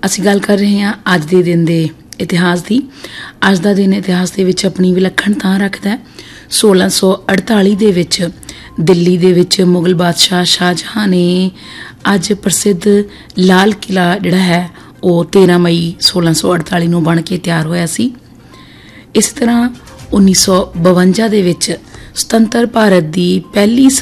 ਅਸੀਂ ਗੱਲ ਕਰ ਰਹੇ ਹਾਂ ਅੱਜ ਦੇ ਦਿਨ ਦੇ ਇਤਿਹਾਸ ਦੀ। ਅੱਜ ਦਾ ਦਿਨ ਇਤਿਹਾਸ ਦੇ ਵਿੱਚ ਆਪਣੀ ਵਿਲੱਖਣ ਥਾਂ ਰੱਖਦਾ ਹੈ। 1648 ਦੇ ਵਿੱਚ ਦਿੱਲੀ ਦੇ ਵਿੱਚ ਮੁਗਲ ਬਾਦਸ਼ਾਹ ਸ਼ਾਹਜਹਾਂ ਨੇ ਅੱਜ ਪ੍ਰਸਿੱਧ ਲਾਲ ਕਿਲ੍ਹਾ ਜਿਹੜਾ ਹੈ ਉਹ 13 ਮਈ 1648 ਨੂੰ ਬਣ ਕੇ ਤਿਆਰ ਹੋਇਆ ਸੀ। ਇਸ ਤਰ੍ਹਾਂ 1952 ਦੇ ਵਿੱਚ ਸੁਤੰਤਰ ਭਾਰਤ ਦੀ ਪਹਿਲੀ